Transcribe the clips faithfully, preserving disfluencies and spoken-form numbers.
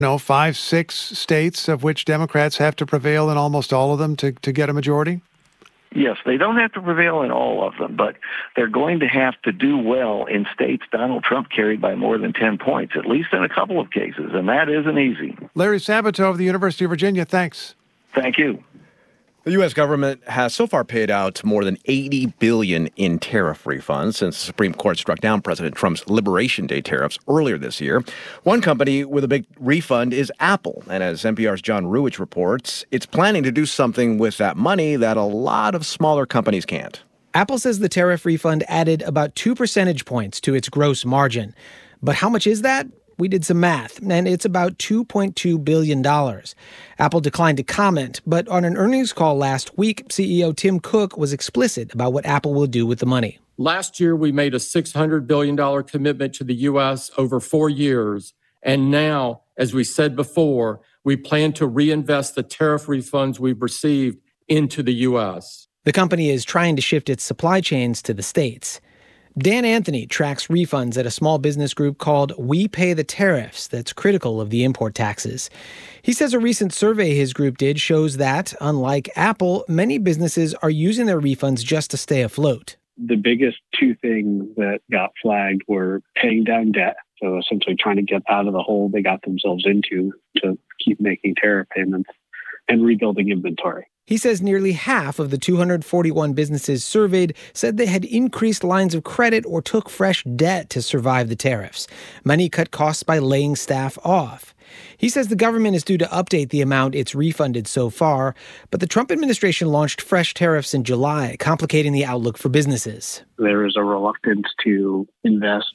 No, five, six states of which Democrats have to prevail in almost all of them to, to get a majority? Yes, they don't have to prevail in all of them, but they're going to have to do well in states Donald Trump carried by more than ten points, at least in a couple of cases, and that isn't easy. Larry Sabato of the University of Virginia, thanks. Thank you. The U S government has so far paid out more than eighty billion dollars in tariff refunds since the Supreme Court struck down President Trump's Liberation Day tariffs earlier this year. One company with a big refund is Apple. And as N P R's John Ruwitch reports, it's planning to do something with that money that a lot of smaller companies can't. Apple says the tariff refund added about two percentage points to its gross margin. But how much is that? We did some math, and it's about two point two billion dollars. Apple declined to comment, but on an earnings call last week, C E O Tim Cook was explicit about what Apple will do with the money. Last year, we made a six hundred billion dollars commitment to the U S over four years. And now, as we said before, we plan to reinvest the tariff refunds we've received into the U S. The company is trying to shift its supply chains to the States. Dan Anthony tracks refunds at a small business group called We Pay the Tariffs that's critical of the import taxes. He says a recent survey his group did shows that, unlike Apple, many businesses are using their refunds just to stay afloat. The biggest two things that got flagged were paying down debt, so essentially trying to get out of the hole they got themselves into to keep making tariff payments, and rebuilding inventory. He says nearly half of the two hundred forty-one businesses surveyed said they had increased lines of credit or took fresh debt to survive the tariffs. Many cut costs by laying staff off. He says the government is due to update the amount it's refunded so far, but the Trump administration launched fresh tariffs in July, complicating the outlook for businesses. There is a reluctance to invest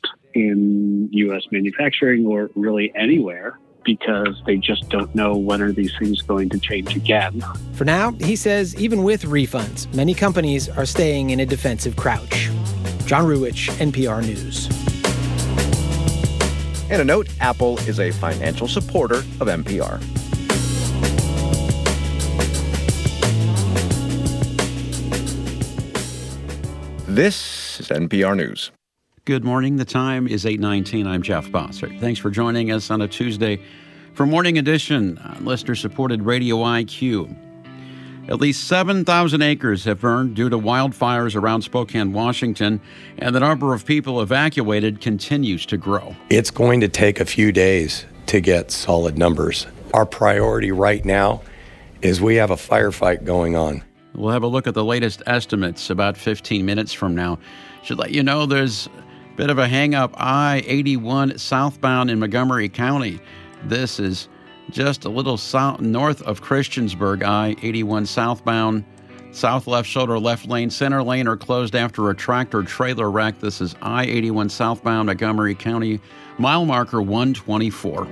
in U S manufacturing or really anywhere, because they just don't know when are these things going to change again. For now, he says, even with refunds, many companies are staying in a defensive crouch. John Ruwitch, N P R News. And a note, Apple is a financial supporter of N P R. This is N P R News. Good morning. The time is eight nineteen. I'm Jeff Bossert. Thanks for joining us on a Tuesday for Morning Edition on listener-supported Radio I Q. At least seven thousand acres have burned due to wildfires around Spokane, Washington, and the number of people evacuated continues to grow. It's going to take a few days to get solid numbers. Our priority right now is we have a firefight going on. We'll have a look at the latest estimates about fifteen minutes from now. Should let you know there's a bit of a hang-up I eighty-one southbound in Montgomery County. This is just a little south north of Christiansburg. I eighty-one southbound, south left shoulder left lane, center lane are closed after a tractor trailer wreck. This is I eighty-one southbound Montgomery County, mile marker one twenty-four.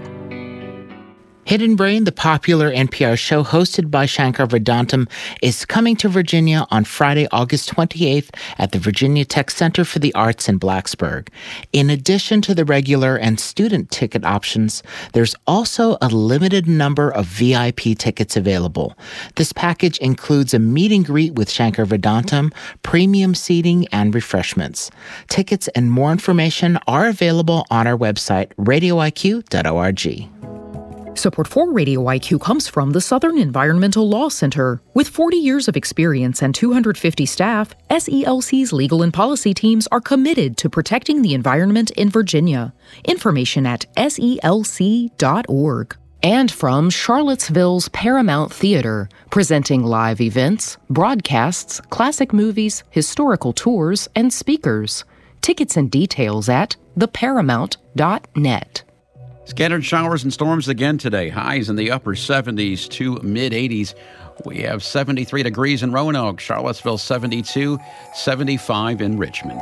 Hidden Brain, the popular N P R show hosted by Shankar Vedantam, is coming to Virginia on Friday, August twenty-eighth at the Virginia Tech Center for the Arts in Blacksburg. In addition to the regular and student ticket options, there's also a limited number of V I P tickets available. This package includes a meet and greet with Shankar Vedantam, premium seating, and refreshments. Tickets and more information are available on our website, radio I Q dot org. Support for Radio I Q comes from the Southern Environmental Law Center. With forty years of experience and two hundred fifty staff, S E L C's legal and policy teams are committed to protecting the environment in Virginia. Information at S E L C dot org. And from Charlottesville's Paramount Theater, presenting live events, broadcasts, classic movies, historical tours, and speakers. Tickets and details at the paramount dot net. Scattered showers and storms again today. Highs in the upper seventies to mid-eighties. We have seventy-three degrees in Roanoke, Charlottesville seventy-two, seventy-five in Richmond.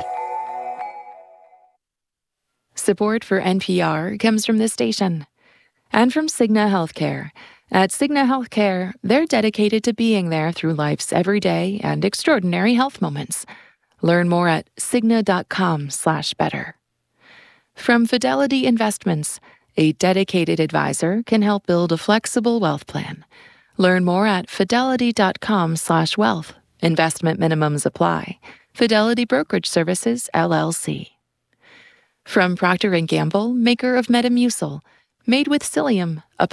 Support for N P R comes from this station and from Cigna Healthcare. At Cigna Healthcare, they're dedicated to being there through life's everyday and extraordinary health moments. Learn more at cigna dot com slash better. From Fidelity Investments, a dedicated advisor can help build a flexible wealth plan. Learn more at fidelity dot com slash wealth. Investment minimums apply. Fidelity Brokerage Services, L L C. From Procter and Gamble, maker of Metamucil, Made with psyllium, a